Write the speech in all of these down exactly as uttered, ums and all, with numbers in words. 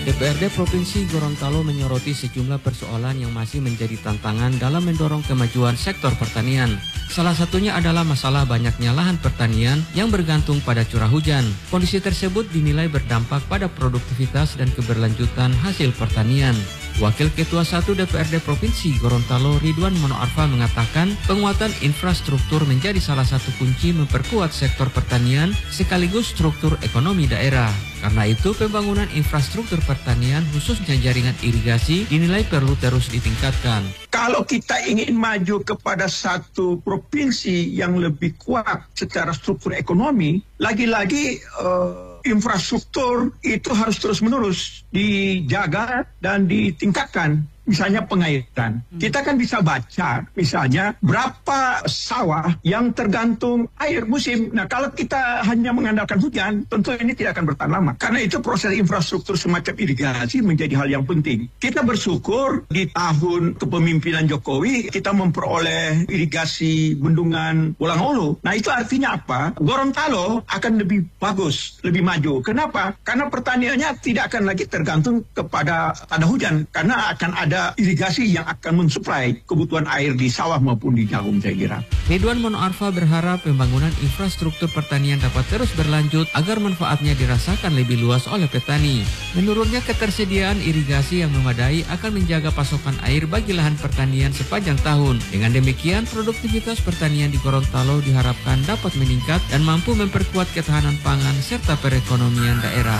D P R D Provinsi Gorontalo menyoroti sejumlah persoalan yang masih menjadi tantangan dalam mendorong kemajuan sektor pertanian. Salah satunya adalah masalah banyaknya lahan pertanian yang bergantung pada curah hujan. Kondisi tersebut dinilai berdampak pada produktivitas dan keberlanjutan hasil pertanian. Wakil Ketua satu D P R D Provinsi Gorontalo Ridwan Monoarfa mengatakan penguatan infrastruktur menjadi salah satu kunci memperkuat sektor pertanian sekaligus struktur ekonomi daerah. Karena itu pembangunan infrastruktur pertanian khususnya jaringan irigasi dinilai perlu terus ditingkatkan. Kalau kita ingin maju kepada satu provinsi yang lebih kuat secara struktur ekonomi, lagi-lagi uh, infrastruktur itu harus terus-menerus dijaga dan ditingkatkan. Misalnya pengairan. Kita kan bisa baca misalnya berapa sawah yang tergantung air musim. Nah kalau kita hanya mengandalkan hujan, tentu ini tidak akan bertahan lama. Karena itu proses infrastruktur semacam irigasi menjadi hal yang penting. Kita bersyukur di tahun kepemimpinan Jokowi kita memperoleh irigasi bendungan Wolangolo. Nah itu artinya apa? Gorontalo akan lebih bagus, lebih maju. Kenapa? Karena pertaniannya tidak akan lagi tergantung kepada tanda hujan. Karena akan ada irigasi yang akan mensuplai kebutuhan air di sawah maupun di jagung, saya kira. Ridwan Monoarfa berharap pembangunan infrastruktur pertanian dapat terus berlanjut agar manfaatnya dirasakan lebih luas oleh petani. Menurutnya ketersediaan irigasi yang memadai akan menjaga pasokan air bagi lahan pertanian sepanjang tahun. Dengan demikian produktivitas pertanian di Gorontalo diharapkan dapat meningkat dan mampu memperkuat ketahanan pangan serta perekonomian daerah.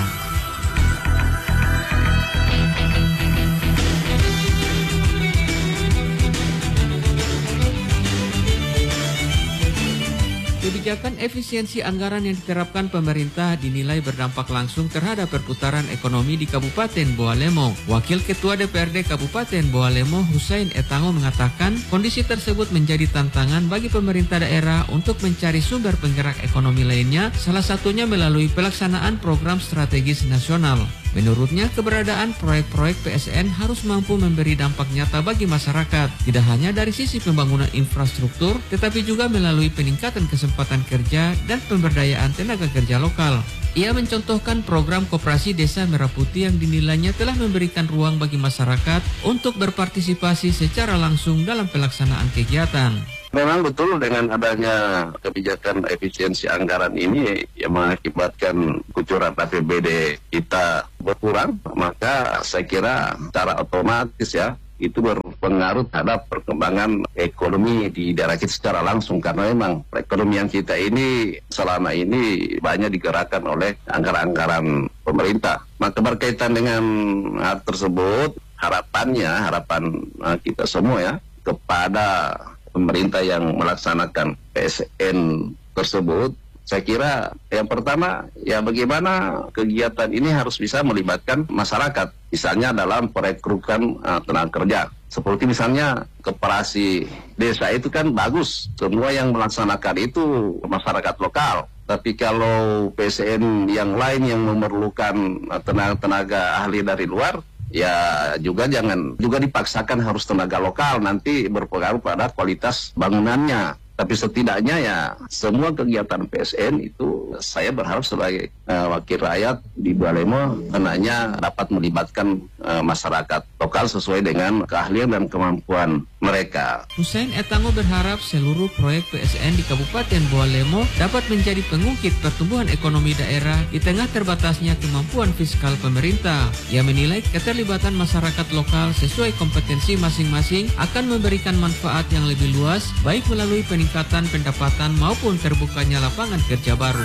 Kebijakan efisiensi anggaran yang diterapkan pemerintah dinilai berdampak langsung terhadap perputaran ekonomi di Kabupaten Boalemo. Wakil Ketua D P R D Kabupaten Boalemo, Hussein Etango mengatakan kondisi tersebut menjadi tantangan bagi pemerintah daerah untuk mencari sumber penggerak ekonomi lainnya, salah satunya melalui pelaksanaan program strategis nasional. Menurutnya, keberadaan proyek-proyek P S N harus mampu memberi dampak nyata bagi masyarakat, tidak hanya dari sisi pembangunan infrastruktur, tetapi juga melalui peningkatan kesempatan kerja dan pemberdayaan tenaga kerja lokal. Ia mencontohkan program Koperasi Desa Merah Putih yang dinilainya telah memberikan ruang bagi masyarakat untuk berpartisipasi secara langsung dalam pelaksanaan kegiatan. Memang betul dengan adanya kebijakan efisiensi anggaran ini yang mengakibatkan kucuran A P B D kita berkurang, maka saya kira secara otomatis ya itu berpengaruh terhadap perkembangan ekonomi di daerah kita secara langsung, karena memang perekonomian kita ini selama ini banyak digerakkan oleh anggaran-anggaran pemerintah. Maka berkaitan dengan hal tersebut, harapannya, harapan kita semua ya kepada pemerintah yang melaksanakan P S N tersebut, saya kira yang pertama ya bagaimana kegiatan ini harus bisa melibatkan masyarakat, misalnya dalam perekrutan uh, tenaga kerja. Seperti misalnya Koperasi Desa itu kan bagus, semua yang melaksanakan itu masyarakat lokal. Tapi kalau P S N yang lain yang memerlukan tenaga-tenaga ahli dari luar, ya juga jangan juga dipaksakan harus tenaga lokal, nanti berpengaruh pada kualitas bangunannya. Tapi setidaknya ya semua kegiatan P S N itu saya berharap sebagai uh, wakil rakyat di Boalemo hendaknya dapat melibatkan uh, masyarakat lokal sesuai dengan keahlian dan kemampuan mereka. Hussein Etango berharap seluruh proyek P S N di Kabupaten Boalemo dapat menjadi pengungkit pertumbuhan ekonomi daerah di tengah terbatasnya kemampuan fiskal pemerintah. Ia menilai keterlibatan masyarakat lokal sesuai kompetensi masing-masing akan memberikan manfaat yang lebih luas, baik melalui peningkatan pendapatan maupun terbukanya lapangan kerja baru.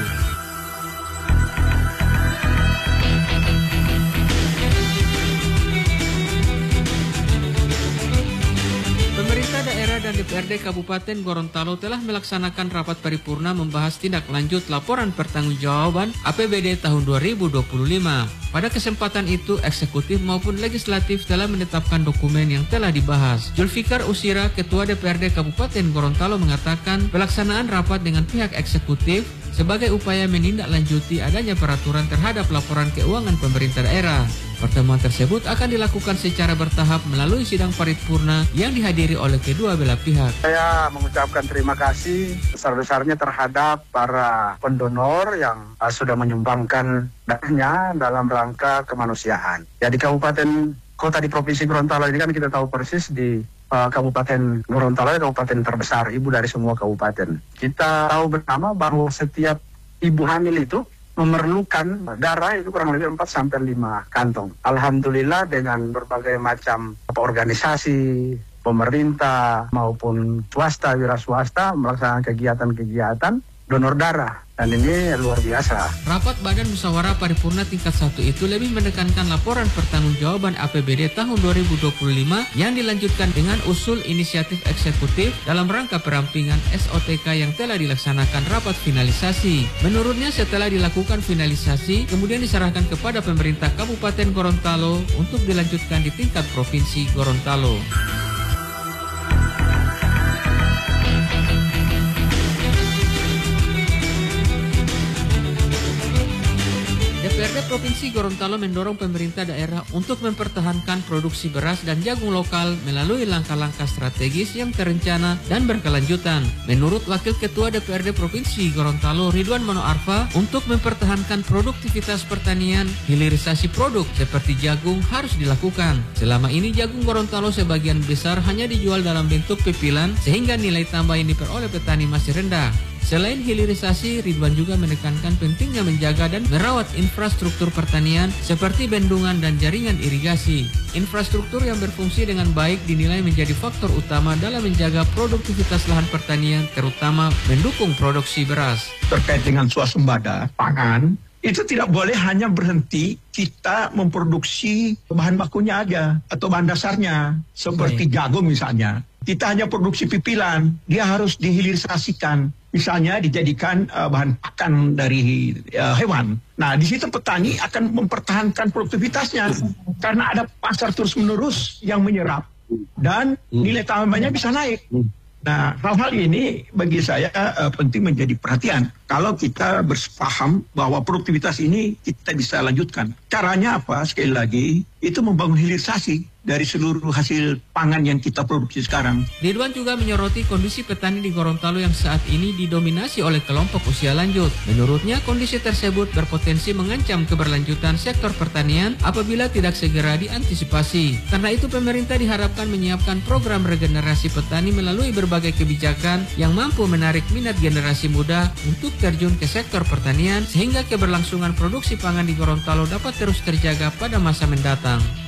Pemerintah daerah dan D P R D Kabupaten Gorontalo telah melaksanakan rapat paripurna membahas tindak lanjut laporan pertanggungjawaban A P B D tahun dua ribu dua puluh lima. Pada kesempatan itu, eksekutif maupun legislatif telah menetapkan dokumen yang telah dibahas. Julfikar Usira, Ketua D P R D Kabupaten Gorontalo mengatakan pelaksanaan rapat dengan pihak eksekutif sebagai upaya menindaklanjuti adanya peraturan terhadap laporan keuangan pemerintah daerah. Pertemuan tersebut akan dilakukan secara bertahap melalui sidang paripurna yang dihadiri oleh kedua belah pihak. Saya mengucapkan terima kasih besar-besarnya terhadap para pendonor yang uh, sudah menyumbangkan darahnya dalam rangka kemanusiaan. Ya, di Kabupaten Kota di Provinsi Gorontalo ini kan kita tahu persis di uh, Kabupaten Gorontalo, kabupaten terbesar, ibu dari semua kabupaten. Kita tahu bersama bahwa setiap ibu hamil itu memerlukan darah itu kurang lebih empat sampai lima kantong. Alhamdulillah dengan berbagai macam organisasi, pemerintah maupun swasta, wira swasta melaksanakan kegiatan-kegiatan donor darah. Dan ini luar biasa. Rapat Badan Musyawarah Paripurna tingkat satu itu lebih menekankan laporan pertanggungjawaban A P B D tahun dua ribu dua puluh lima yang dilanjutkan dengan usul inisiatif eksekutif dalam rangka perampingan S O T K yang telah dilaksanakan rapat finalisasi. Menurutnya setelah dilakukan finalisasi, kemudian diserahkan kepada pemerintah Kabupaten Gorontalo untuk dilanjutkan di tingkat Provinsi Gorontalo. D P R D Provinsi Gorontalo mendorong pemerintah daerah untuk mempertahankan produksi beras dan jagung lokal melalui langkah-langkah strategis yang terencana dan berkelanjutan. Menurut Wakil Ketua D P R D Provinsi Gorontalo Ridwan Mano Arfa, untuk mempertahankan produktivitas pertanian, hilirisasi produk seperti jagung harus dilakukan. Selama ini jagung Gorontalo sebagian besar hanya dijual dalam bentuk pipilan sehingga nilai tambah yang diperoleh petani masih rendah. Selain hilirisasi, Ridwan juga menekankan pentingnya menjaga dan merawat infrastruktur pertanian seperti bendungan dan jaringan irigasi. Infrastruktur yang berfungsi dengan baik dinilai menjadi faktor utama dalam menjaga produktivitas lahan pertanian, terutama mendukung produksi beras. Terkait dengan swasembada pangan, itu tidak boleh hanya berhenti kita memproduksi bahan bakunya aja atau bahan dasarnya, seperti jagung misalnya. Kita hanya produksi pipilan, dia harus dihilirisasikan. Misalnya dijadikan uh, bahan pakan dari uh, hewan. Nah, di situ petani akan mempertahankan produktivitasnya karena ada pasar terus-menerus yang menyerap dan nilai tambahnya bisa naik. Nah, hal-hal ini bagi saya uh, penting menjadi perhatian. Kalau kita bersepaham bahwa produktivitas ini kita bisa lanjutkan. Caranya apa? Sekali lagi, itu membangun hilirisasi dari seluruh hasil pangan yang kita produksi sekarang. Ridwan juga menyoroti kondisi petani di Gorontalo yang saat ini didominasi oleh kelompok usia lanjut. Menurutnya, kondisi tersebut berpotensi mengancam keberlanjutan sektor pertanian apabila tidak segera diantisipasi. Karena itu, pemerintah diharapkan menyiapkan program regenerasi petani melalui berbagai kebijakan yang mampu menarik minat generasi muda untuk terjun ke sektor pertanian sehingga keberlangsungan produksi pangan di Gorontalo dapat terus terjaga pada masa mendatang.